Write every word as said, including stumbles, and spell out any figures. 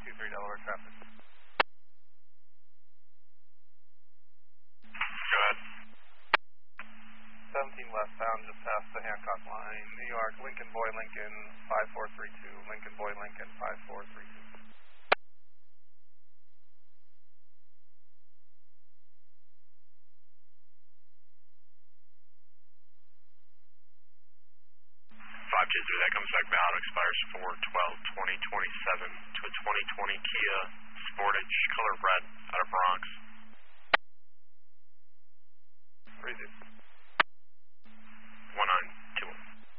two three Delaware traffic. Go ahead. seventeen westbound, just past the Hancock line, New York, Lincoln Boy Lincoln, five four three two, Lincoln Boy Lincoln, five four three two. five two three, that comes back bound, expires four twelve twenty twenty-seven to a twenty twenty Kia Sportage, color red, out of Bronx. three two.